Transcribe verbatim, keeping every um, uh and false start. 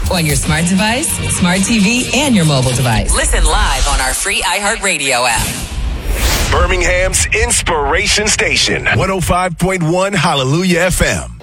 On your smart device, smart T V, and your mobile device. Listen live on our free iHeartRadio app. Birmingham's Inspiration Station, one oh five point one Hallelujah F M.